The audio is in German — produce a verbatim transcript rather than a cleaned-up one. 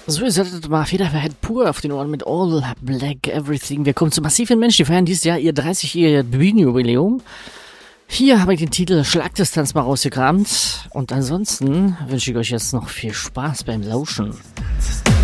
So, ihr solltet mal Federverhead pur auf den Ohren mit All Black Everything. Wir kommen zu massiven Menschen, die feiern dieses Jahr ihr dreißigjähriges Bühnenjubiläum. Hier habe ich den Titel Schlagdistanz mal rausgekramt. Und ansonsten wünsche ich euch jetzt noch viel Spaß beim Lauschen.